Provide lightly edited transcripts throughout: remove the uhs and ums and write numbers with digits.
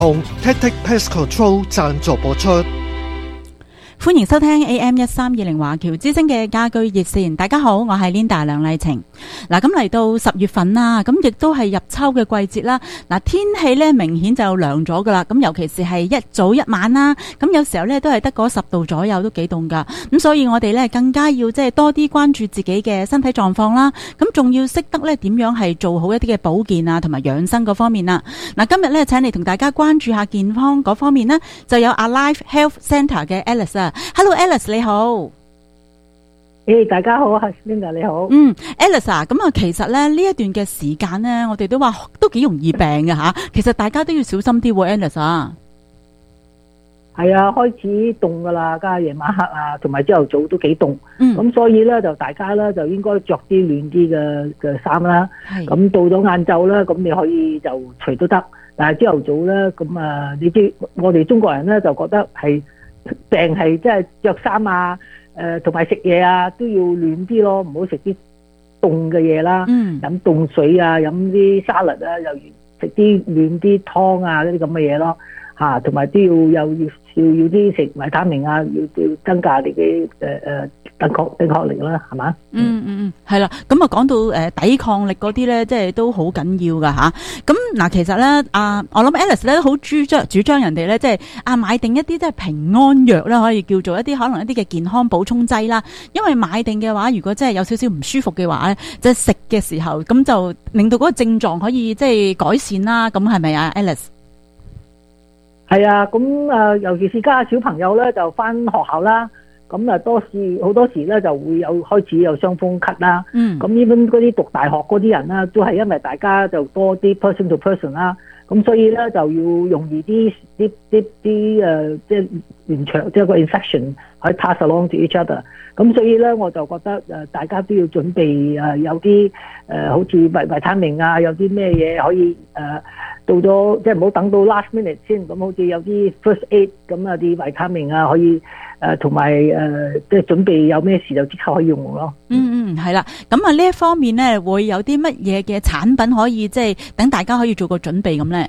同 Tactic Pest Control 贊助播出。 歡迎收聽 AM1320 華僑之聲嘅家居熱線。大家好，我係 Linda 梁麗晴。嗱，咁嚟到10月份啦，咁亦都係入秋嘅季節啦。嗱，天氣咧明顯就涼咗噶啦。咁尤其是係一早一晚啦，咁有時候咧都係得嗰10度左右，都幾凍噶。咁所以我哋咧更加要即係多啲關注自己嘅身體狀況啦。咁仲要識得咧點樣係做好一啲嘅保健啊，同埋養生嗰方面啦。嗱，今日咧請嚟同大家關注下健康嗰方面呢，就有 Alive Health Centre 嘅 Alice 啊。Hello Alice 你好。 大家好，係 Linda 你好。 Alice 啊，咁啊，其實咧呢一段嘅時間咧，我哋都話都幾容易病嘅吓。其實大家都要小心啲喎 ，Alice 啊。 係啊，開始凍噶啦，加夜晚黑啊，同埋朝頭早都幾凍。咁所以咧就大家咧就應該着啲暖啲嘅衫啦。咁到咗晏晝咧，咁你可以就除都得。但係朝頭早咧，咁啊，你知我哋中國人咧就覺得係病係即係着衫啊，同埋食嘢啊都要暖啲咯，唔好食啲凍嘅嘢啦。飲凍水啊，飲啲沙律啊，又食啲暖啲湯啊，嗰啲咁嘅嘢咯。同埋都要啲食維他命啊，要增加你嘅抵抗力啦，係嘛？ 係啦。咁啊，講到抵抗力嗰啲咧，即係都好緊要噶吓。咁嗱，其實咧我諗 Alice 咧都好主張人哋咧，即係買定一啲即係平安藥啦，可以叫做一啲可能一啲嘅健康補充劑啦。因為買定嘅話，如果真係有少少唔舒服嘅話咧，即係食嘅時候，咁就令到嗰個症狀可以即係改善啦。咁係咪啊 ，Alice？ 係啊，咁尤其是家小朋友咧，就翻學校啦，咁好多時咧就會開始有傷風咳啦。咁呢邊嗰啲讀大學嗰啲人啦，都係因為大家就多啲 person to person 啦，咁所以咧就要容易啲即係延長即係個 infection 可以 pass along to each other。咁所以咧我就覺得大家都要準備有啲好似維他命啊，有啲咩嘢可以到咗即係唔好等到 last minute 先，咁好似有啲 first aid 咁啊，啲維他命啊可以同埋即係準備有咩事就即刻可以用咯。 係啦。咁啊呢一方面咧會有啲乜嘢嘅產品可以即係等大家可以做個準備咁咧？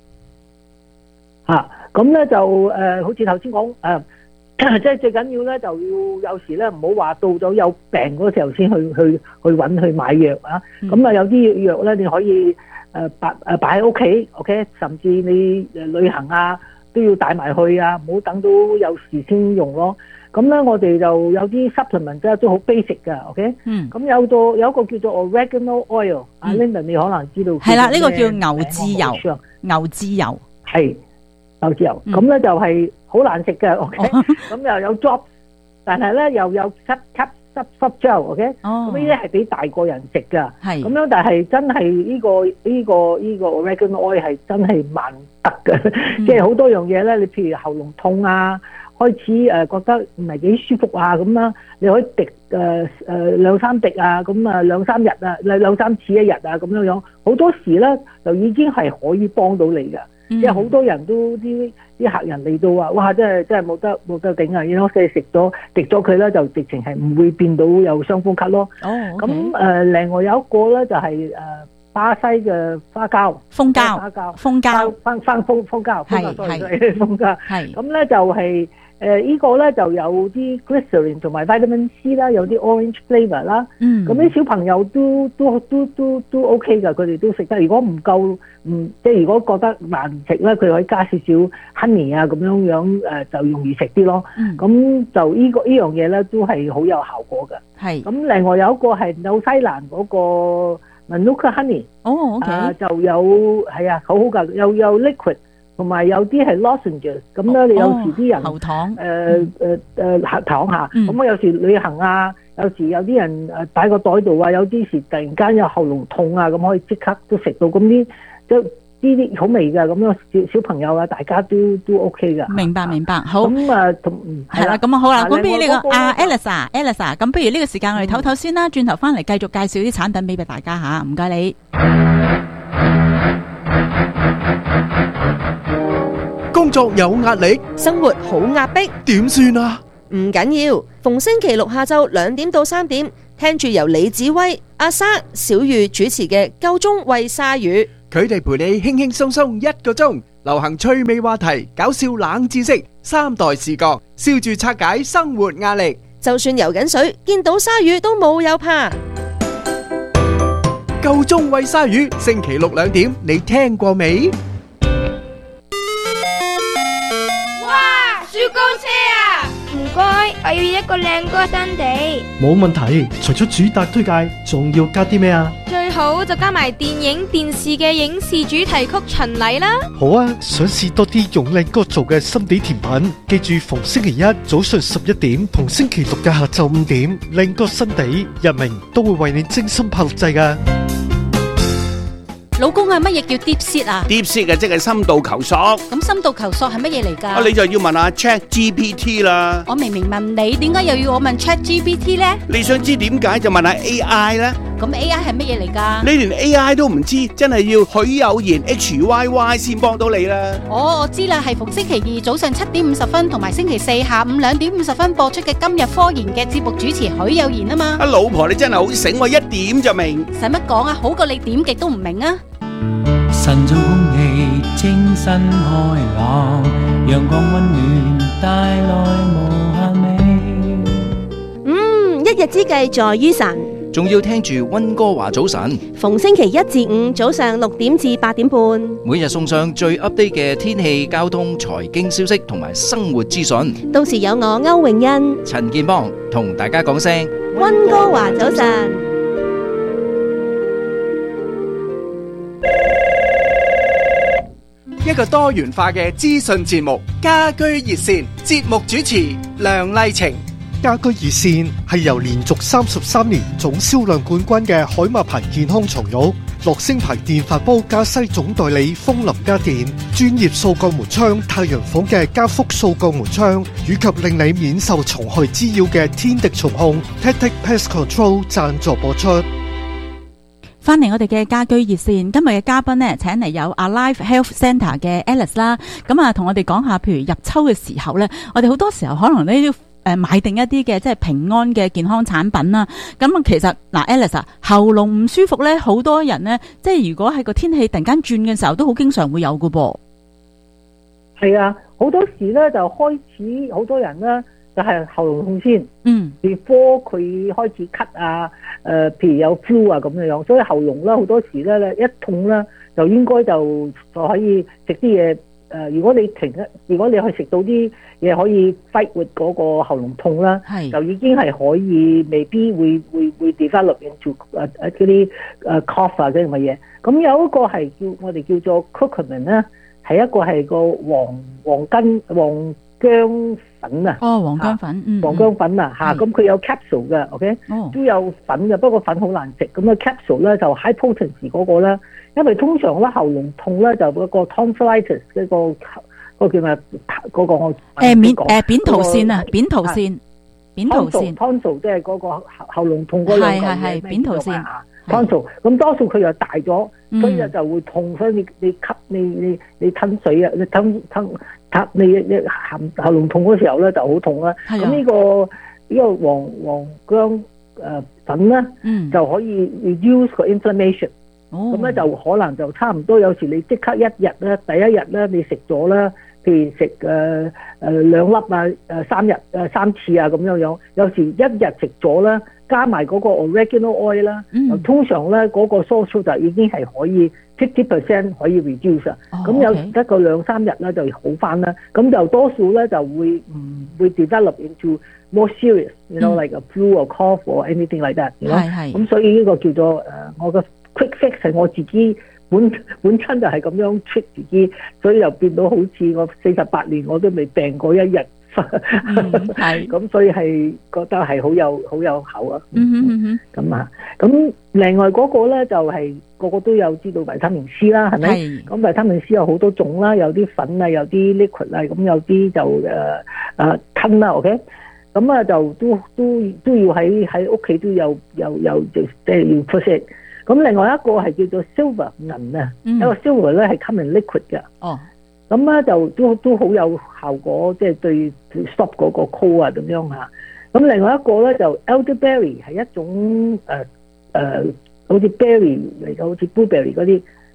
咁咧就好似頭先講即係最緊要咧就要有時咧唔好話到咗有病嗰時候先去揾去買藥啊。咁有啲藥咧你可以擺喺屋企 ，OK， 甚至你旅行啊都要帶埋去啊，唔好等到有事先用咯。咁咧我哋就有啲 supplement 咧都好 basic 噶 ，OK。咁有一個叫做 oregano oil，Linda 你可能知道。係啦， 呢個叫牛至油。牛至油係牛至油。咁咧就係好難食嘅 ，OK。咁又有 drops， 但係咧又有濕膠 ，OK。咁呢啲係俾大個人食噶。咁樣但係真係呢個 oregano oil 係真係萬得嘅，即係好多樣嘢咧。你譬如喉嚨痛啊，開始覺得唔係幾舒服啊咁啦，你可以滴2-3滴啊，咁2-3日啊，2-3次一日啊咁樣，好多時咧就已經係可以幫到你嘅。即係好多人都啲客人嚟到話，哇！真係冇得頂啊！然後即係食咗滴咗佢咧，就直情係唔會變到有傷風咳咯。咁另外有一個咧就係巴西嘅花膠、蜂膠。咁咧就係呢個咧就有啲 glycerin 同埋 vitamin C 啦，有啲 orange flavor 啦。咁啲小朋友都 OK 噶，佢哋都食得。如果唔夠，即係如果覺得難食咧，佢可以加少少 honey 啊，咁樣就容易食啲咯。咁就呢樣嘢咧都係好有效果嘅。咁另外有一個係紐西蘭嗰個 Manuka honey。OK。就有係啊，好好噶，有 liquid。同埋有啲係 lozenges， 咁咧你有時啲人喉糖， 喉糖下，咁有時旅行啊，有時有啲人擺個袋度啊，有啲時突然間有喉嚨痛啊，咁可以即刻都食到，咁啲好味噶，咁樣小朋友啊，大家都 OK 噶。 明白，好。咁係啦，咁好啦，咁不如呢個Alice，咁不如呢個時間我哋唞唞先啦，轉頭翻嚟繼續介紹啲產品俾大家吓，唔該你。 工作有壓力， 生活好壓迫， 點算啊？ 唔緊要，逢星期六下晝2點到3點，聽住由李子威、阿莎、小玉主持嘅夠鐘餵鯊魚， 佢哋陪你輕輕鬆鬆1個鐘。 流行趣味話題、搞笑冷知識、三代視角，笑住拆解生活壓力。 就算游緊水，見到鯊魚都冇有怕。 夠鐘餵鯊魚，星期六2點，你聽過未？ 哇！雪糕車啊！唔該，我要一個靚哥新地。 冇問題，除咗主打推介，仲要加啲咩啊？ 最好就加埋電影、電視嘅影視主題曲巡禮啦。 好啊，想試多啲用靚哥做嘅心地甜品，記住逢星期一早上11點同星期六嘅下晝5點，靚哥新地日明都會為你精心拍錄製㗎。 老公啊，乜嘢叫 deep sea 啊 ？deep sea 即係深度求索。 咁深度求索係乜嘢嚟㗎？ 你就要問下 ChatGPT 啦。 我明明問你，點解又要我問 ChatGPT 呢？ 你想知點解就問下 AI 啦。 咁 AI 係乜嘢嚟㗎？ 你連 AI 都唔知，真係要許有賢 HYY 先幫到你啦。 哦，我知啦，係逢星期二早上7點50分同埋星期四下午2點50分播出嘅今日科研嘅節目主持許有賢啊嘛。 老婆你真係好醒喎，一點就明。 使乜講啊？好過你點極都唔明啊！ 晨早空氣清新開朗，陽光溫暖帶來無限美。 一日之計在於晨， 仲要聽住溫哥華早晨， 逢星期一至五早上6點至8點半， 每日送上最 update 嘅天氣、交通、財經消息同埋生活資訊。 到時有我歐永欣、 陳建邦同大家講聲溫哥華早晨。 一個多元化嘅資訊節目，家居熱線，節目主持梁麗晴。家居熱線係由連續33年總銷量冠軍嘅海馬牌健康床褥、樂聲牌電飯煲加西總代理風林家電、專業掃鋼門窗太陽房嘅加福掃鋼門窗，以及令你免受蟲害滋擾嘅天敵蟲控 Tactic Pest Control 贊助播出。 翻嚟我哋嘅家居熱線，今日嘅嘉賓呢，請嚟有 Alive Health Centre 嘅 Alice 啦，咁啊同我哋講下，譬如入秋嘅時候呢，我哋好多時候可能呢都買定一啲嘅即係平安嘅健康產品啦。咁啊其實嗱 Alice 啊，喉嚨唔舒服呢，好多人呢，即係如果喺個天氣突然間轉嘅時候，都好經常會有㗎噃。 係啊，好多時呢就開始好多人呢就係喉嚨痛先，before 佢開始咳啊，譬如有 flu 啊咁樣，所以喉嚨咧好多時咧一痛咧，就應該就可以食啲嘢。如果你去食到啲嘢可以 fight with 嗰個喉嚨痛啦，就已經係可以，未必會 develop into 嗰啲cough 啊嗰啲乜嘢。咁有一個係我哋叫做 curcumin 咧，係一個係個黃薑粉啊， 黃薑粉， 黃薑粉啊，咁佢有 capsule 嘅 ，OK，都有粉嘅，不過粉好難食。咁啊 capsule 咧就 high potency 嗰個咧，因為通常咧喉嚨痛咧就嗰個 tonsillitis 嗰個叫咩？嗰個我扁桃腺啊，扁桃腺 tonsil 即係嗰個喉嚨痛嗰兩個係扁桃腺。 tonsil 咁多數佢又大咗，所以就會痛，所以你吸你吞水啊，你吞你喉嚨痛嗰時候咧就好痛啦。咁呢個黃薑粉咧，就可以 reduce 個 inflammation。咁咧就可能就差唔多，有時你即刻一日咧，第一日咧你食咗啦，譬如食2粒啊，3次啊咁樣，有時一日食咗啦，加埋嗰個 oregano oil 啦，通常咧嗰個蘇蘇就已經係可以 50% 可以 reduce 啊。咁有時得個2-3日咧就好翻啦。咁就多數咧就會唔會 develop into more serious，you know like a flu or cough or anything like that。咁所以呢個叫做我嘅 quick fix 係我自己本身就係咁樣 treat 自己，所以又變到好似我48年我都未病過一日。咁所以係覺得係好有效啊。咁啊，咁另外嗰個咧就係個個都有知道維他命 C 啦，係咪？咁維他命 C 有好多種啦，有啲粉啊，有啲 liquid 啊，咁有啲就吞啦 ，OK。咁啊就都要喺屋企都有即係要出色。咁另外一個係叫做 silver 銀啊，一個 silver 咧係 come in liquid 嘅。咁咧就都好有效果，即係對 stop 嗰個 cold 啊咁樣嚇。咁另外一個咧就 elderberry 係一種好似 berry 嚟嘅，好似 blueberry 嗰啲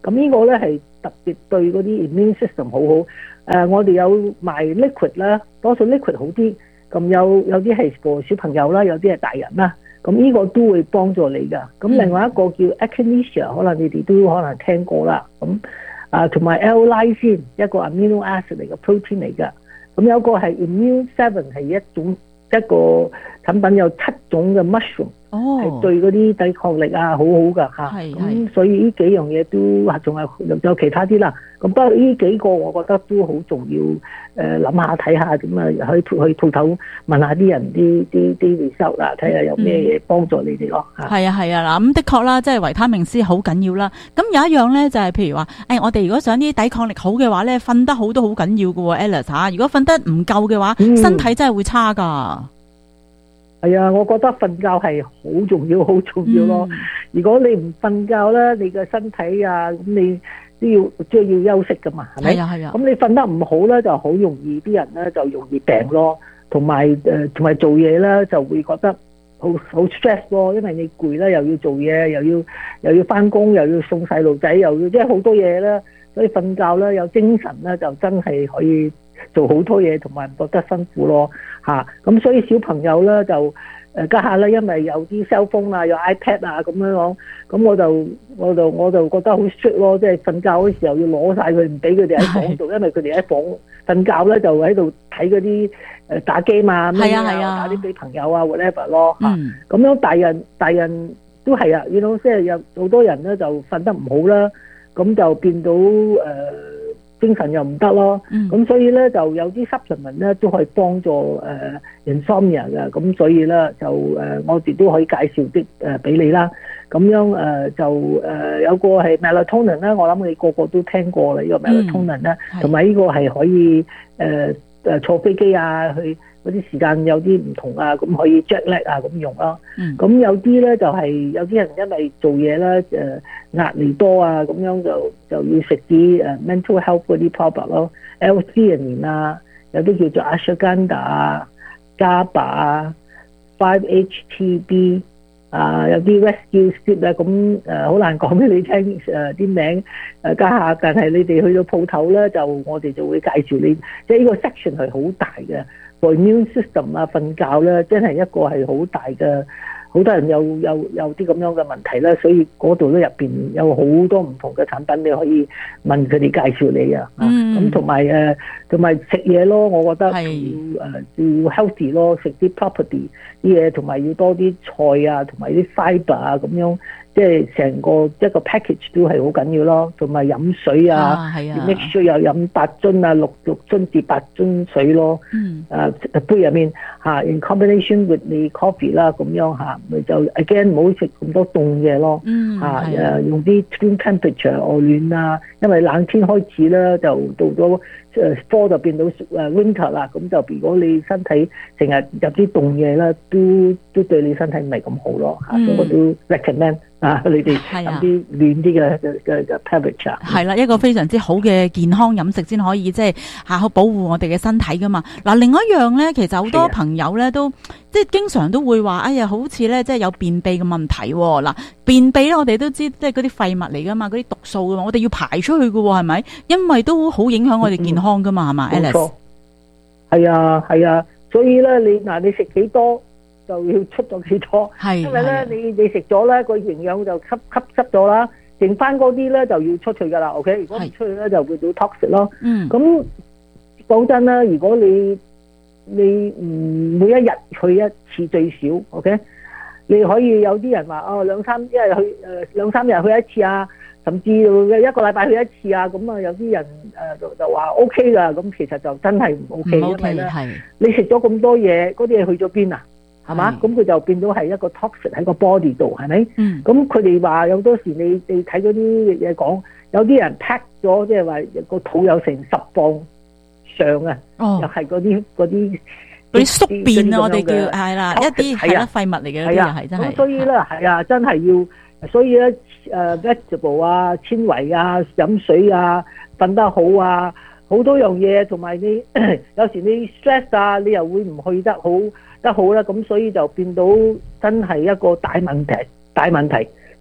咁呢個咧係特別對嗰啲 immune system 好好。我哋有賣 liquid 啦，多數 liquid 好啲。咁有啲係個小朋友啦，有啲係大人啦。咁呢個都會幫助你㗎。咁另外一個叫 echinacea， 可能你哋都可能聽過啦。咁同埋 L-lysine 一個 amino acid 嚟嘅 protein 嚟㗎。咁有個係 immune 7係一個產品，有7種嘅 mushroom。係對嗰啲抵抗力好好㗎嚇，咁所以呢幾樣嘢都仲係有其他啲啦。咁不過呢幾個我覺得都好重要，諗下睇下點啊，去鋪頭問下啲人啲 result 啦，睇下有咩嘢幫助你哋咯。 係啊嗱，咁的確啦，即係維他命 C 好緊要啦。咁有一樣咧就係譬如話，我哋如果想啲抵抗力好嘅話咧，瞓得好都好緊要㗎喎 Alice 嚇。如果瞓得唔夠嘅話，身體真係會差㗎。 係啊，我覺得瞓覺係好重要，好重要咯。如果你唔瞓覺咧，你嘅身體咁你都要休息噶嘛，係咪？係啊。咁你瞓得唔好咧，就好容易啲人咧就容易病咯，同埋做嘢咧就會覺得好 stress 咯，因為你攰咧，又要做嘢，又要翻工，又要送細路仔，又要即係好多嘢咧，所以瞓覺咧有精神咧就真係可以做好多嘢，同埋唔覺得辛苦咯嚇。咁所以小朋友咧就家下咧，因為有啲 cell phone 啊，有 iPad 啊咁樣講，咁我就覺得好 strict 咯，即係瞓覺嗰時候要攞晒佢，唔俾佢哋喺房度，因為佢哋喺房瞓覺咧就喺度睇嗰啲打機嘛，打啲俾朋友啊 whatever 咯嚇。咁樣大人都係啊，即係有好多人咧就瞓得唔好啦，咁就變到精神又唔得咯，咁所以咧就有啲 supplement 咧都可以幫助insomnia 嘅，咁所以咧就我哋都可以介紹啲俾你啦。咁樣就有個係 melatonin 啦，我諗你個個都聽過啦，呢個 melatonin 咧，同埋呢個係可以坐飛機啊，去嗰啲時間有啲唔同啊，咁可以 jet lag 啊咁用咯。咁有啲咧就係有啲人因為做嘢咧壓力多啊，咁樣就要食啲mental health 嗰啲 product 咯 ，L-theanine 啊，有啲叫做 ashwagandha 啊、GABA 啊、5-HTB 啊，有啲 rescue sleep 啊，咁好難講俾你聽啲名家下，但係你哋去到鋪頭咧，我哋就會介紹你，即係呢個 section 係好大嘅 for immune system 啊，瞓覺咧真係一個係好大嘅。好多人有啲咁樣嘅問題啦，所以嗰度咧入邊有好多唔同嘅產品，你可以問佢哋介紹你啊。咁同埋食嘢咯，我覺得要 healthy 咯，食啲 property 啲嘢，同埋要多啲菜啊，同埋啲 fibre 啊咁樣，即係成個一個 package 都係好緊要咯。同埋飲水啊，make sure 又飲8樽啊，6樽至8樽水咯。杯入面in combination with 你 coffee 啦，咁樣咪就 again 唔好食咁多凍嘢咯。用啲 room temperature 外暖啊，因為冷天開始咧就到咗fall 就變到winter 啦，咁就如果你身體成日入啲凍嘢咧，都對你身體唔係咁好咯。所以我都 recommend 你哋飲啲暖啲嘅 temperature。 係啦，一個非常之好嘅健康飲食先可以即係好保護我哋嘅身體噶嘛。嗱，另外一樣咧，其實好多朋友咧都即係經常都會話，哎呀，好似咧即係有便秘嘅問題。嗱，便秘咧我哋都知，即係嗰啲廢物嚟噶嘛，嗰啲毒素噶嘛，我哋要排出去噶，係咪？因為都好影響我哋健康噶嘛，係嘛 ，Alice？ 係啊，所以咧你食幾多就要出咗幾多，因為咧你食咗咧個營養就吸濕咗啦，剩翻嗰啲咧就要出去噶啦 ，OK？ 如果唔出去咧就會到 toxic 咯。咁講真啦，如果你每一日去一次最少 ，OK？ 你可以有啲人話兩三日去一次啊，甚至一個禮拜去一次啊，咁啊有啲人就話 OK 噶，咁其實就真係唔 OK， 因為咧你食咗咁多嘢，嗰啲嘢去咗邊啊？係嘛？咁佢就變到係一個 toxic 喺個 body 度，係咪？咁佢哋話有多時你睇嗰啲嘢講，有啲人 pack 咗，即係話個肚有成10磅上啊，又係嗰啲宿便啊，我哋叫係啦，一啲係啦廢物嚟嘅，啲係真係。咁所以咧係啊，真係要，所以咧vegetable 啊、纖維啊、飲水啊、瞓得好啊，好多樣嘢，同埋你有時你 stress 啊，你又會唔去得好啦，咁所以就變到真係一個大問題。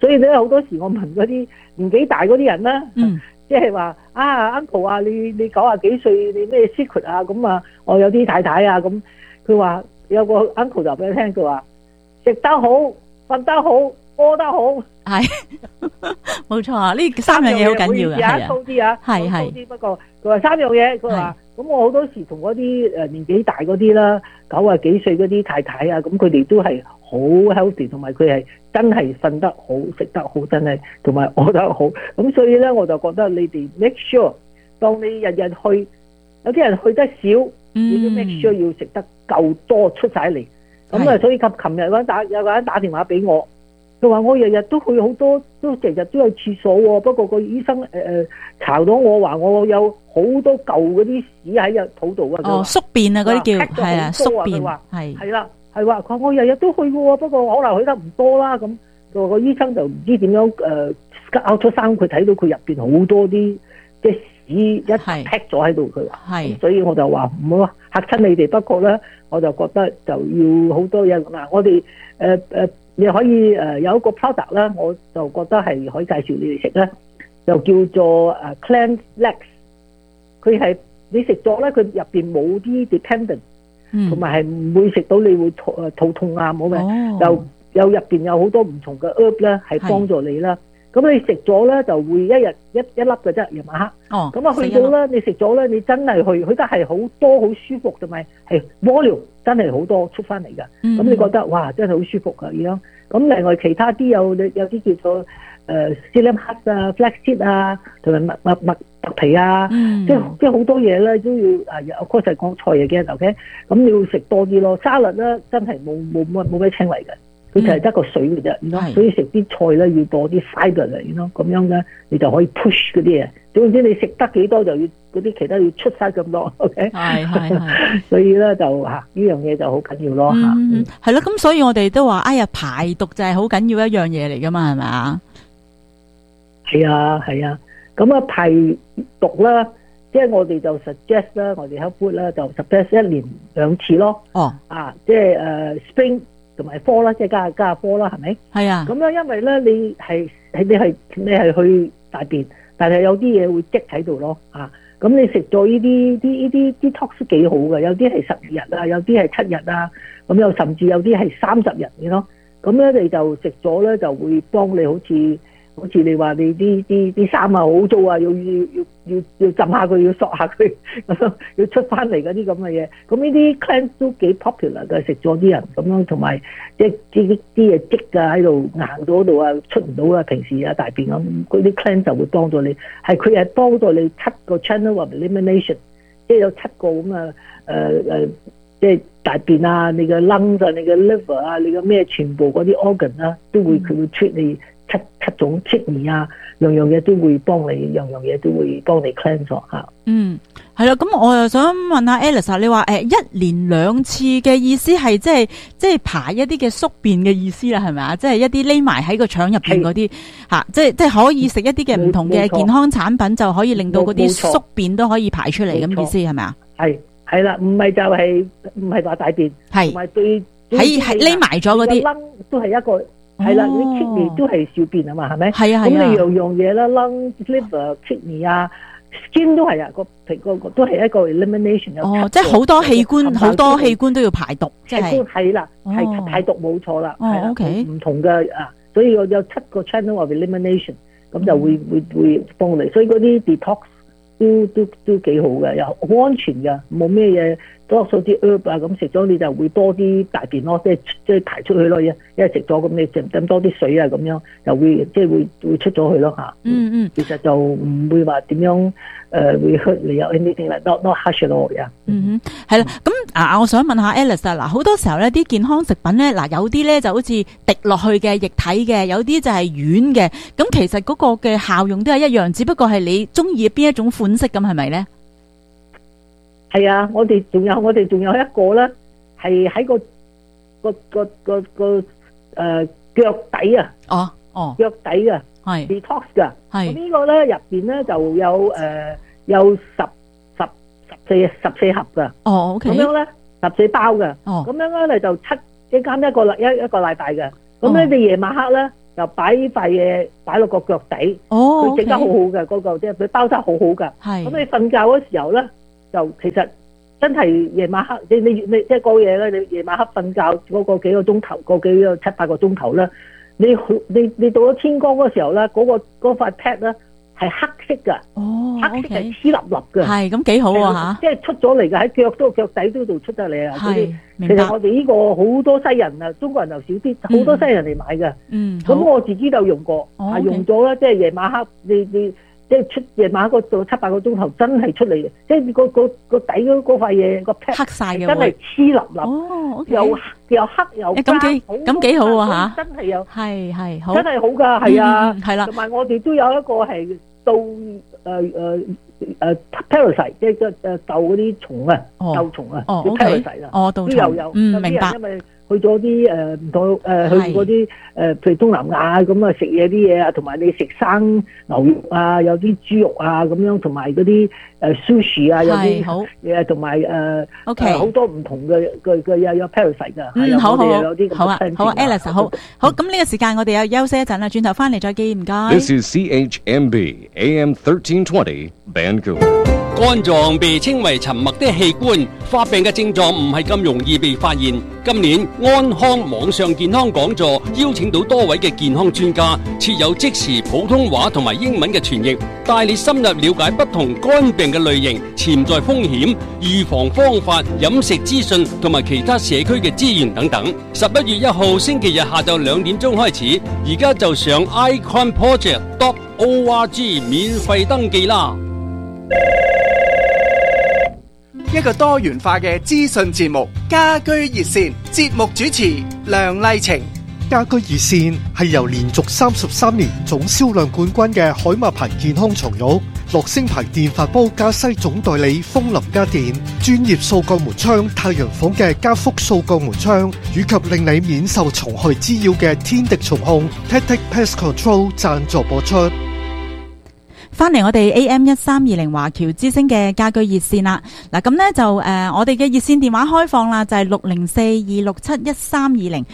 所以咧好多時我問嗰啲年紀大嗰啲人啦，即係話uncle 啊，你90幾歲，你咩 secret 啊？咁啊，我有啲太太啊，咁佢話有個 uncle 就俾佢聽，佢話食得好，瞓得好，屙得好， 係冇錯啊！呢3樣嘢好緊要嘅， 粗啲啊，係。不過佢話3樣嘢，佢話咁我好多時同嗰啲年紀大嗰啲啦，90幾歲嗰啲太太啊，咁佢哋都係好 healthy， 同埋佢係真係瞓得好，食得好，真係同埋屙得好。咁所以咧，我就覺得你哋 make sure， 當你日日去，有啲人去得少，你都 make sure 要食得夠多出晒嚟。咁啊，所以琴日有個人打電話俾我，佢話我日日都去好多，都日日都有廁所喎。不過個醫生查到我話我有好多舊嗰啲屎喺個肚度啊。 宿便啊，嗰啲叫係啊，宿便係啦，係話佢話我日日都去嘅喎，不過可能去得唔多啦。咁個醫生就唔知點樣拗出生，佢睇到佢入邊好多啲即係屎一劈咗喺度，佢話，所以我就話唔好嚇親你哋。不過咧，我就覺得就要好多嘢嗱，我哋你可以有一個 product 咧，我就覺得係可以介紹你哋食咧，就叫做Cleanse Legs。佢係你食咗咧，佢入邊冇啲 dependent，同埋係唔會食到你會肚痛啊，冇咩，又入邊有好多唔同嘅 herb 咧，係幫助你啦。咁你食咗咧就會一日一粒嘅啫，夜晚黑。咁啊去到咧，你食咗咧，你真係去得係好多好舒服，同埋係 volume 真係好多出翻嚟㗎。咁你覺得哇，真係好舒服㗎咁樣。咁另外其他啲有啲叫做psyllium husk 啊、flaxseed 啊，同埋麥皮啊，即係好多嘢咧都要of course 係講菜嘢嘅 ，OK？ 咁你要食多啲咯。沙律咧真係冇咩纖維嘅。佢就係得個水嘅啫，所以食啲菜咧要多啲 fibre 嚟，咁樣咧你就可以 push 嗰啲嘢。總之你食得幾多就要嗰啲其他要出晒咁多 ，OK？ 係，所以咧就呢樣嘢就好緊要咯嚇。 係咯，咁所以我哋都話，哎呀排毒就係好緊要一樣嘢嚟噶嘛，係咪啊？ 係啊，咁排毒啦，即係我哋就 suggest 啦，我哋 health food 啦就 suggest 1年2次咯。即係spring。同埋科啦，即係加科啦，係咪？係啊。咁樣因為咧，你係去大便，但係有啲嘢會積喺度咯。咁你食咗呢啲 detox 都幾好嘅，有啲係12日啊，有啲係7日啊，咁又甚至有啲係30日嘅咯。咁咧你就食咗咧，就會幫你好似你話你啲衫啊好污糟啊，要浸下佢，要索下佢，要出翻嚟嗰啲咁嘅嘢。咁呢啲 cleanse 都幾 popular 嘅，食咗啲人咁樣，同埋即係啲嘢積啊喺度硬咗嗰度啊，出唔到啊，平時啊大便咁，嗰啲 cleanse 就會幫助你。佢係幫助你7個 channel of elimination， 即係有7個咁啊即係大便啊，你嘅 lungs 啊，你嘅 liver 啊，你嘅咩全部嗰啲 organ 啊，佢會 treat 你。七種 kidney 啊，樣嘢都會幫你，樣嘢都會幫你 cleanse 咗嚇。 係啦，咁我又想問下 Alice， 你話1年2次嘅意思係即係排一啲嘅宿便嘅意思啦，係咪啊？即係一啲匿埋喺個腸入邊嗰啲嚇，即係可以食一啲嘅唔同嘅健康產品，就可以令到嗰啲宿便都可以排出嚟咁意思係咪啊？ 係啦，唔係就係唔係話大便，同埋對喺匿埋咗嗰啲都係一個。係啦，你 kidney 都係小便啊嘛，係咪？ 係啊， 咁你樣嘢啦 ，lung、liver、kidney 啊 ，skin 都係啊，個都係一個 elimination。 即係好多器官都要排毒，即係係啦，係排毒冇錯啦。 OK， 唔同嘅所以我有7個 channel of elimination， 咁就會幫你。所以嗰啲 detox 都幾好嘅，又好安全嘅，冇咩嘢。多數啲 herb 啊，咁食咗你就會多啲大便咯，即係排出去咯。因為食咗咁你飲多啲水啊，咁樣就會即係會出咗去咯嚇。其實就唔會話點樣會 hurt 你有 anything like not harsh at all 呀。 係啦。咁我想問下 Alice 啊，嗱好多時候咧啲健康食品咧，嗱有啲咧就好似滴落去嘅液體嘅，有啲就係軟嘅。咁其實嗰個嘅效用都係一樣，只不過係你中意邊一種款式咁，係咪咧？ 係啊，我哋仲有一個咧，係喺個腳底啊。腳底啊，係 detox 噶。係呢個咧入邊咧就有14盒噶。 OK。咁樣咧14包噶。咁樣咧你就一個禮拜嘅。咁咧你夜晚黑咧就擺塊嘢擺落個腳底，佢整得好好嘅嗰個，即係佢包得好好㗎。咁你瞓覺嗰時候咧，就其實真係夜晚黑，你即係嗰嘢咧，你夜晚黑瞓覺嗰個幾個鐘頭，個幾個7-8個鐘頭咧，你到咗天光嗰時候咧，嗰塊 pad 咧係黑色㗎，黑色係黐立立嘅， 係咁幾好啊嚇！ 即係出咗嚟嘅喺腳底嗰度出得嚟啊！ 係， 其實我哋呢個好多西人啊，中國人又少啲，好多西人嚟買嘅。咁我自己就用過，用咗啦，即係夜晚黑你即係出夜晚黑嗰7-8個鐘頭真係出嚟嘅，即係個底嗰塊嘢個 pad 黑曬嘅， 真係黐立立，又黑又咁幾好啊嚇！ 真係有係好， 真係好㗎，係啊， 係啦， 同埋我哋都有一個係到parasite， 即係鬥嗰啲蟲啊，鬥蟲啊，叫 parasite 啊，都有， 明白。 因為去咗啲唔同去嗰啲譬如東南亞咁啊，食嘢啲嘢啊，同埋你食生牛肉啊，有啲豬肉啊咁樣，同埋嗰啲sushi 啊，有啲嘢，同埋好多唔同嘅有 parasite 㗎。 好啊，Alice 好，咁呢個時間我哋又休息一陣啦，轉頭翻嚟再見，唔該。 This is CHMB AM 1320 Vancouver。 肝臟被稱為沉默的器官，發病嘅症狀唔係咁容易被發現。今年安康網上健康講座邀請到多位嘅健康專家，設有即時普通話同埋英文嘅傳譯，帶你深入了解不同肝病嘅類型、潛在風險、預防方法、飲食資訊同埋其他社區嘅資源等等。11月1號星期日下晝2點鐘開始，而家就上 iconproject.org 免費登記啦。 一個多元化嘅資訊節目，家居熱線，節目主持梁麗晴。 家居熱線係由連續33年總銷量冠軍嘅海馬牌健康床褥、樂聲牌電飯煲加西總代理風林家電、專業掃鋼門窗太陽房嘅加福掃鋼門窗，以及令你免受蟲害滋擾嘅天敵蟲控 Tactic Pest Control 贊助播出。 翻嚟我哋 AM1320 華僑之聲嘅家居熱線啦，嗱咁呢就我哋嘅熱線電話開放啦，就係60426713206，604267132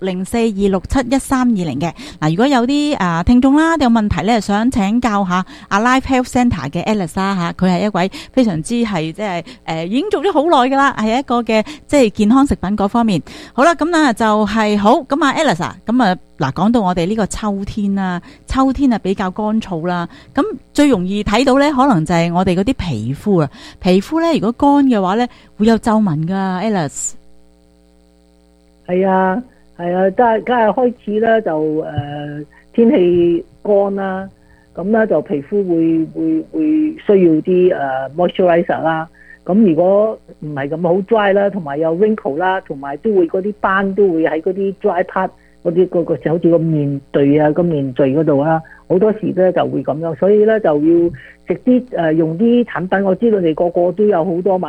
嘅。嗱，如果有啲聽眾啦，有問題咧，想請教下Alive Health Centre 嘅 Alice 吓，佢係一位非常之係即係已經做咗好耐噶啦，係一個嘅即係健康食品嗰方面。好啦，咁啊就係好，咁啊 Alice 咁啊。嗱，講到我哋呢個秋天啦，秋天啊比較乾燥啦，咁最容易睇到咧，可能就係我哋嗰啲皮膚啊，皮膚咧如果乾嘅話咧，會有皺紋噶 ，Alice。 係啊，係啊，家下開始咧就天氣乾啦，咁咧就皮膚會需要啲moisturizer 啦。咁如果唔係咁好 dry 啦，同埋有 wrinkle 啦，同埋都會嗰啲斑都會喺嗰啲 dry part。嗰啲個好似個面碓啊，個面碓嗰度啦，好多時咧就會咁樣，所以咧就要食啲用啲產品。我知道你個個都有好多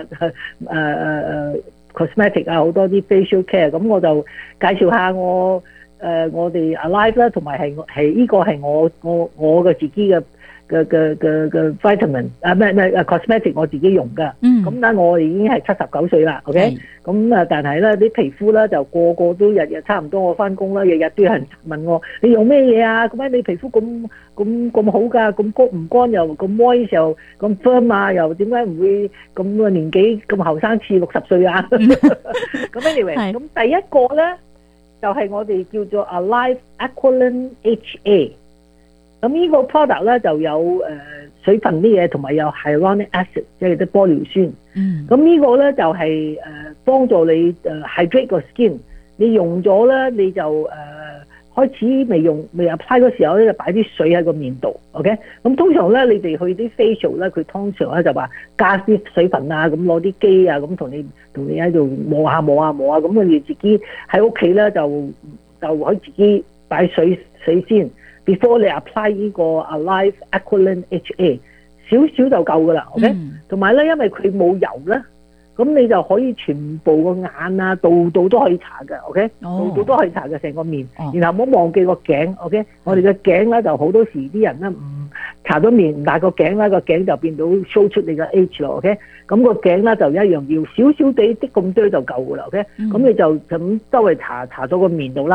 cosmetic 啊，好多啲 facial care，咁我就介紹下我哋 Alive 啦，同埋係呢個係我嘅自己嘅 vitamin cosmetic 我自己用噶。咁咧我已經係79歲啦 ，OK。咁但係咧啲皮膚咧就個個都日日差唔多，我翻工啦，日日都有人問我你用咩嘢啊？咁解你皮膚咁好㗎？咁乾唔乾又咁 moist 又咁 firm 啊？又點解唔會咁個年紀咁後生似60歲啊？咁 anyway， 咁第一個咧就係我哋叫做 Alive Aqualan HA。咁呢個 product 咧就有水分啲嘢，同埋有 hyaluronic acid， 即係啲玻尿酸。咁呢個咧就係幫助你hydrate 個 skin。你用咗咧，你就開始未 apply 嗰時候咧，就擺啲水喺個面度。OK， 咁通常咧，你哋去啲 facial 咧，佢通常咧就話加啲水分啊，咁攞啲機啊，咁同你喺度磨下，咁你自己喺屋企咧就可以自己擺水先。Before 你 apply 呢個 Alive Aqualan HA， 少少就夠噶啦 ，OK？同埋咧，因為佢冇油咧，咁你就可以全部個眼啊，度都可以搽嘅 ，OK？度都可以搽嘅成個面，然後唔好忘記個頸 ，OK？我哋嘅頸咧就好多時啲人咧唔搽咗面，但係個頸咧個頸就變到 show 出你嘅 age 咯 ，OK？咁個頸咧就一樣要少少地啲咁多就夠噶啦 ，OK？咁你就咁周圍搽咗個面度啦。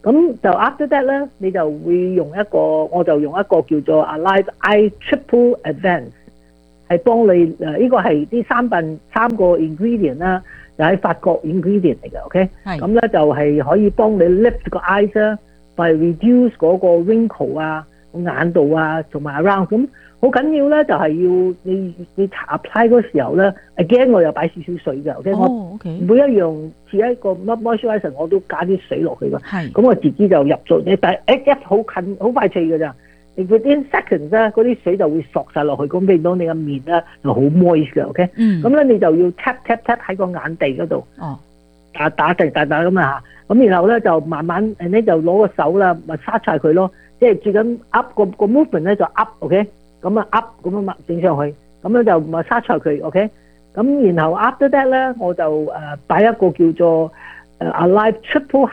咁就 after that 咧，你就會用一個，我就用一個叫做 Alive Eye Triple Advance， 係幫你呢個係啲三個 ingredient 啦，就喺法國 ingredient 嚟嘅 ，OK？ 咁咧就係可以幫你 lift 個 eyes 啦，by reduce 嗰個 wrinkle 啊、眼度啊，同埋 around 咁。好緊要咧，就係要你 apply 嗰時候咧 ，again 我又擺少少水嘅 ，OK？ 我每一樣似一個 moisturizer 我都加啲水落去㗎。咁我自己就入咗，你但係一好近好快脆㗎咋，你 within seconds 咧，嗰啲水就會索晒落去，咁變到你個面咧就好 moist 嘅 ，OK？咁咧你就要 tap 喺個眼地嗰度，打咁啊嚇，咁然後咧就慢慢你就攞個手啦，咪揸晒佢咯，即係最緊 up 個 movement 咧就 up，OK？咁啊 up 咁樣整上去，咁樣就咪殺除佢 ，OK？ 咁然後 after that 咧，我就擺一個叫做Alive Triple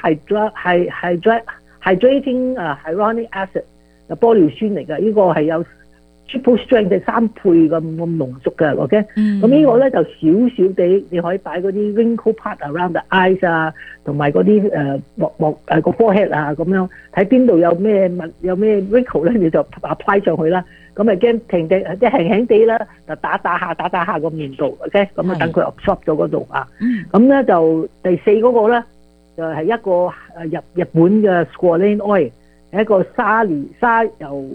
Hydrating Hyaluronic Acid， 就玻尿酸嚟嘅，呢個係有 triple strength 係3倍咁濃縮嘅 ，OK？ 咁呢個咧就少少地，你可以擺嗰啲 wrinkle part around the eyes 啊，同埋嗰啲個 forehead 啊咁樣，睇邊度有咩 wrinkle 咧，你就 apply 上去啦。咁咪驚停地，即係輕輕地啦，就打下個面度 ，OK？ 咁啊等佢 absorb 咗嗰度啊。咁咧就第4嗰個咧，就係一個日本嘅 squalane oil， 係一個沙油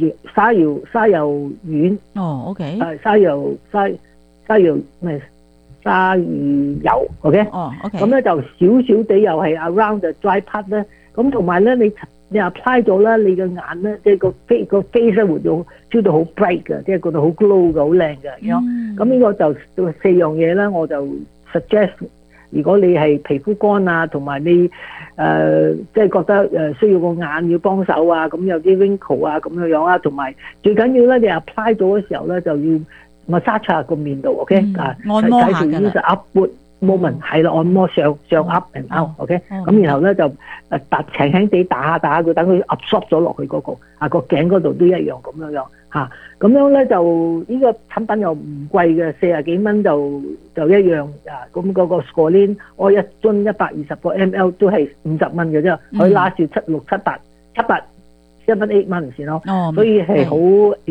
丸。 哦 ，OK。 沙油 ，OK？ 哦 ，OK。 咁咧就少少地又係 around the dry part 咧。咁同埋咧你 apply 咗啦，你嘅眼咧，即係個 face 咧會到 feel 到好 bright 嘅，即係覺得好 glow 嘅，好靚嘅。咁呢個就4樣嘢啦，我就 suggest， 如果你係皮膚乾啊，同埋你即係覺得需要個眼要幫手啊，咁有啲 wrinkle 啊咁樣啊，同埋最緊要咧，你 apply 咗嘅時候咧，就要 massage 下個面度 ，OK？ 按摩下㗎啦。 moment 係啦，按摩上 up and out，OK？ 咁然後咧就輕輕地打下佢，等佢 absorb 咗落去嗰個頸嗰度都一樣咁樣嚇。咁樣咧就呢個產品又唔貴嘅，40幾蚊就一樣啊。咁嗰個 Squalane 我一樽120個 ml 都係50蚊嘅啫，可以拉住7、6、7、8、7、8 months 先咯。所以係好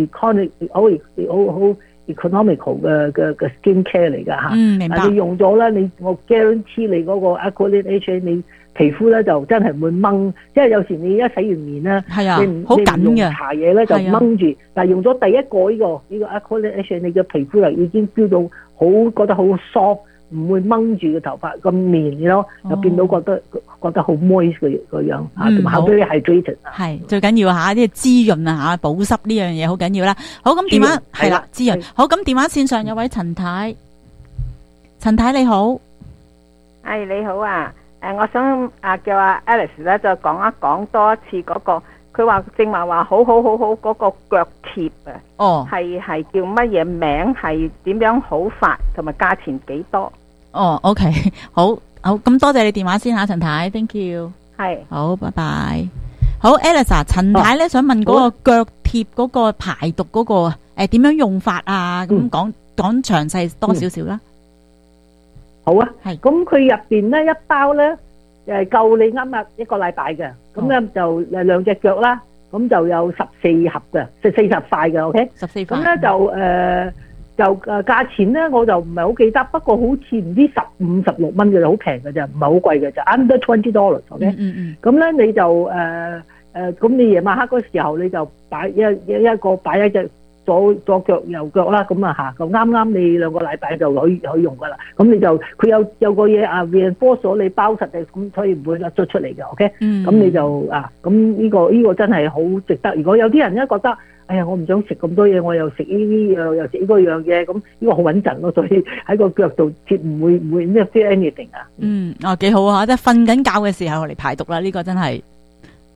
economical 嘅 skin care 嚟㗎嚇。 明白。 你用咗咧，我 guarantee 你嗰個 Aqualine HA 你皮膚咧就真係唔會掹，即係有時你一洗完面咧，你好緊嘅搽嘢咧就掹住，但係用咗第一個呢個 Aqualine HA， 你嘅皮膚就已經 feel 到覺得好 soft， 唔會掹住個頭髮咁綿咯，就變到覺得好 moist 個樣嚇，同埋好 hydrated。係最緊要嚇，啲滋潤啊嚇，保濕呢樣嘢好緊要啦。好，咁電話係啦，滋潤。好，咁電話線上有位陳太，陳太你好， 係你好啊。我想叫阿 Alice 咧就講一講多一次嗰個，佢話正話好嗰個腳貼啊。哦，係叫乜嘢名？係點樣好法？同埋價錢幾多？ 哦 ，OK， 好，咁多謝你電話先嚇，陳太 ，thank you。係，好，拜拜。好 ，Alice， 陳太咧想問嗰個腳貼嗰個排毒嗰個點樣用法啊？咁講詳細多少少啦。 好啊，係咁佢入邊咧一包咧夠你啱一個禮拜嘅，咁咧就2隻腳啦，咁就有14盒嘅，40塊嘅 ，OK？ 14塊。咁咧就價錢咧我就唔係好記得，不過好似唔知15、16蚊嘅，好平嘅啫，唔係好貴嘅啫 ，under $20，OK？ 咁咧你就咁你夜晚黑嗰時候你就擺一隻。左腳右腳啦，咁啊嚇，咁啱你2個禮拜就可以用噶啦。咁你就佢有個嘢reinforce咗你包實嘅，咁所以唔會甩咗出嚟嘅。OK，咁你就咁呢個真係好值得。如果有啲人咧覺得，哎呀我唔想食咁多嘢，我又食呢啲又食呢個樣嘢，咁呢個好穩陣咯。所以喺個腳度貼唔會咩 feel anything 啊。 幾好啊！即係瞓緊覺嘅時候嚟排毒啦，呢個真係。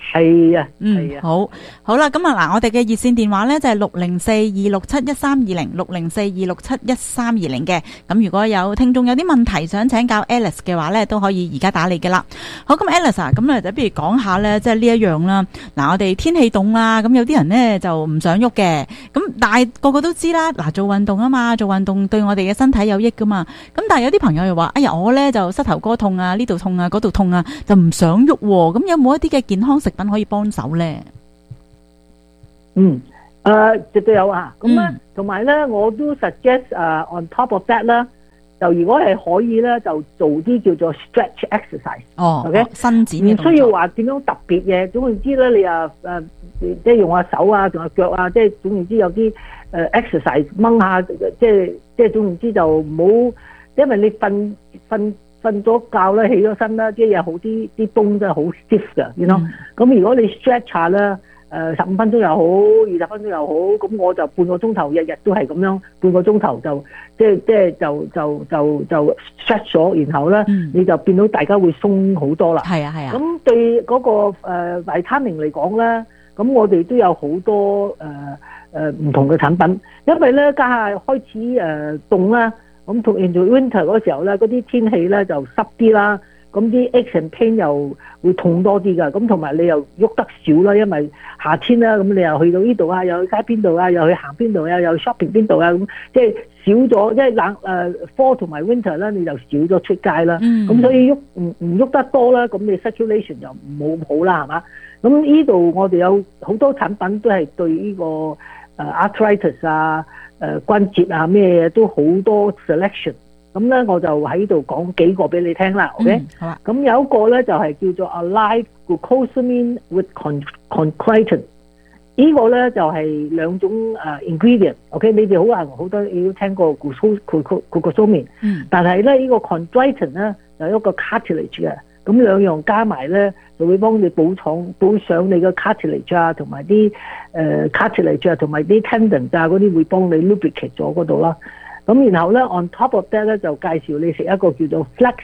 係啊，係啊， 好啦，咁啊嗱，我哋嘅熱線電話咧就係604-267-1320，604-267-1320嘅。咁如果有聽眾有啲問題想請教 Alice 嘅話咧，都可以而家打嚟嘅啦。好，咁 Alice 啊，咁咧就不如講下咧，即係呢一樣啦。嗱，我哋天氣凍啦，咁有啲人咧就唔想喐嘅，咁但係個個都知啦，嗱，做運動啊嘛，做運動對我哋嘅身體有益噶嘛。咁但係有啲朋友又話，哎呀，我咧就膝頭哥痛啊，呢度痛啊，嗰度痛啊，就唔想喐。咁有冇一啲嘅健康食品可以幫手咧？ 絕對有啊。咁咧，同埋咧，我都 suggest on top of that 啦，就如果係可以咧，就做啲叫做 stretch exercise。OK， 伸展嘅動作， 唔需要話點樣特別嘢。總言之咧，你即係用下手啊，用下腳啊，即係總言之有啲exercise 掹下，即係總言之就唔好，因為你瞓咗覺咧，起咗身啦，即係有好啲崩真係好 stiff 㗎，you know。咁如果你 stretch 下咧，15分鐘又好，20分鐘又好，咁我就半個鐘頭，日日都係咁樣，半個鐘頭就即係就 stretch 咗，然後咧你就變到大家會鬆好多啦。 係啊係啊。 咁對嗰個維他命嚟講咧，咁我哋都有好多唔同嘅產品，因為咧家下開始凍啦。咁同 into winter 嗰時候咧，嗰啲天氣咧就濕啲啦，咁啲 aches and pain 又會痛多啲噶，咁同埋你又喐得少啦，因為夏天啦，咁你又去到呢度啊，又去街邊度啊，又去行邊度啊，又去 shopping 邊度啊，咁即係少咗，即係fall 同埋 winter 咧，你就少咗出街啦，咁所以唔喐得多啦，咁你 circulation 就唔好好啦，係嘛？咁呢度我哋有好多產品都係對呢個arthritis 啊。關節啊咩嘢都好多 selection， 咁咧我就喺度講幾個俾你聽啦 ，OK？ 好啊。咁有一個咧就係叫做 Alive Glucosamine with Chondroitin， 呢個咧就係兩種ingredient，OK？ 你哋好多你都聽過 glucosamine， 但係咧呢個 Chondroitin 咧有一個 cartilage 嘅。咁兩樣加埋咧，就會幫你補上你個 cartilage 啊，同埋啲cartilage 啊，同埋啲 tendon 啊嗰啲會幫你 lubricate 咗嗰度啦。咁然後咧 on top of that 咧就介紹你食一個叫做 Flex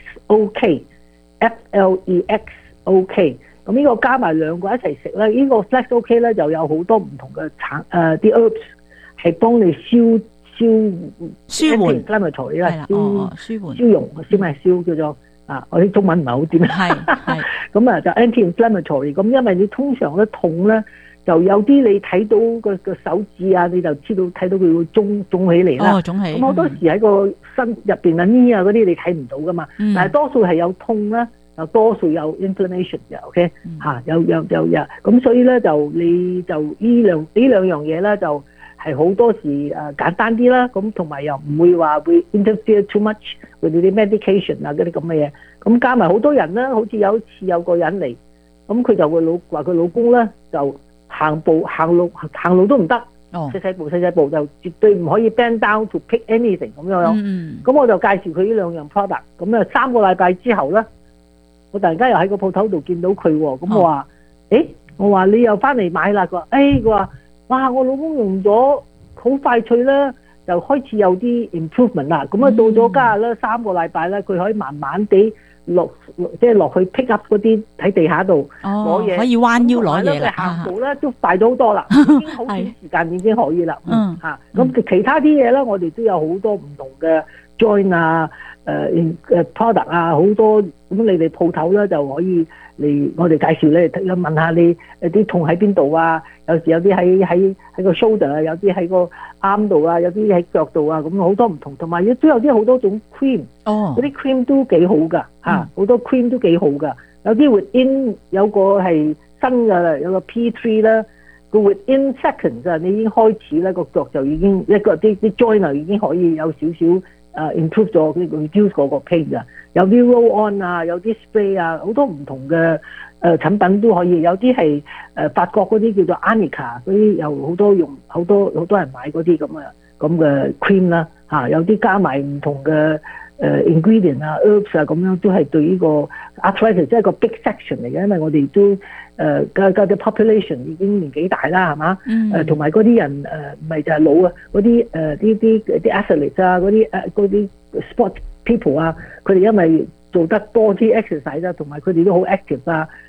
OK，FLEX OK。咁呢個加埋兩個一齊食咧，呢個 Flex OK 咧就有好多唔同嘅啲 herbs 係幫你舒緩 inflammatory 啦，消融叫做。我啲中文唔係好掂。係咁啊，就 anti-inflammatory。咁因為你通常咧痛咧，就有啲你睇到個手指啊，你就知道睇到佢會腫起嚟啦。腫起。咁好多時喺個身入邊啊、knee 啊嗰啲你睇唔到噶嘛。但係多數係有痛啦，又多數有 inflammation 嘅。OK， 有。咁所以咧就你就呢兩樣嘢咧就係好多時簡單啲啦。咁同埋又唔會話會 interfere too much。佢哋啲 medication 啊嗰啲咁嘅嘢，咁加埋好多人啦，好似有一次有個人嚟，咁佢就話佢老公咧就行路都唔得，細步就絕對唔可以 bend down to pick anything 咁樣。咁我就介紹佢呢兩樣 product， 咁啊3個禮拜之後咧，我突然間又喺個鋪頭度見到佢喎，咁我話你又翻嚟買啦，佢話哇我老公用咗好快脆啦。就開始有啲 improvement 啦，咁啊到咗家下咧3個禮拜咧，佢可以慢慢地落去 pick up 嗰啲喺地下度攞嘢，可以彎腰攞嘢啦。行步咧都大咗好多啦，已經好短時間已經可以啦。咁其他啲嘢咧，我哋都有好多唔同嘅 joint 啊、product 啊，好多咁你哋鋪頭咧就可以嚟我哋介紹咧，問下你啲痛喺邊度啊？有時有啲喺個 shoulder 啊，有啲喺個啱度啊，有啲喺腳度啊，咁好多唔同，同埋都有啲好多種 cream， 嗰啲 cream 都幾好噶嚇，好多 cream 都幾好噶，有啲 within 有個係新嘅啦，有個 P3 啦，個 within seconds 啊，你已經開始咧個腳就已經一個啲 joint 已經可以有少少improve 咗，reduce 嗰個 pain 噶，有啲 roll on 啊，有啲 spray 啊，好多唔同嘅產品都可以，有啲係法國嗰啲叫做 Arnica 嗰啲，又好多用好多人買嗰啲咁嘅 cream 啦嚇，有啲加埋唔同嘅ingredient 啊 herbs 啊咁樣，都係對呢個 arthritis 即係個 big section 嚟嘅，因為我哋都嘅 population 已經年紀大啦係嘛，同埋嗰啲人唔係就係老啊，嗰啲啲 athletes 啊，嗰啲 sport people 啊，佢哋因為做得多啲 exercise 啊，同埋佢哋都好 active 啊，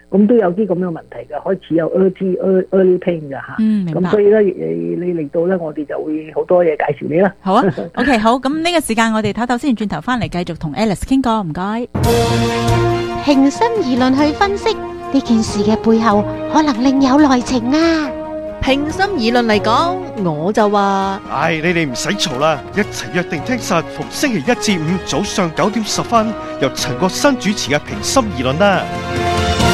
咁都有啲咁樣問題嘅，開始有 early pain 嘅嚇。 明白。 咁所以咧，你嚟到咧，我哋就會好多嘢介紹你啦。 好啊，OK， 好。咁呢個時間我哋唞唞先，轉頭翻嚟繼續同 Alice 傾過，唔該。 平心而論去分析呢件事嘅背後，可能另有內情啊！ 平心而論嚟講，我就話， 你哋唔使嘈啦，一齊約定聽實，逢星期一至五早上9點10分，由陳國新主持嘅平心而論啦。